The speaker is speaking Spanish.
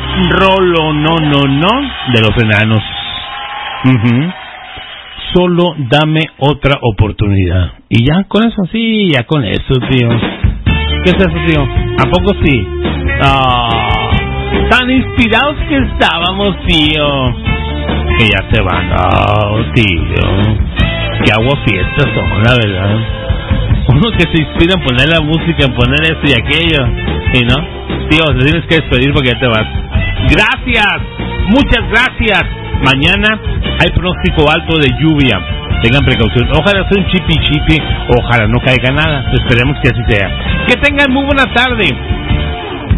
Rolo no de los enanos. Solo dame otra oportunidad. Y ya con eso, sí, ya con eso, tío. ¿Qué es eso, tío? ¿A poco sí? Tan inspirados que estábamos, tío. Que ya se van. Tío. Que aguafiestas son, la verdad. Uno que se inspira en poner la música, en poner esto y aquello. ¿Sí, no? Tío, te tienes que despedir porque ya te vas. ¡Gracias! ¡Muchas gracias! Mañana hay pronóstico alto de lluvia. Tengan precaución. Ojalá sea un chipi. Ojalá no caiga nada. Esperemos que así sea. Que tengan muy buena tarde.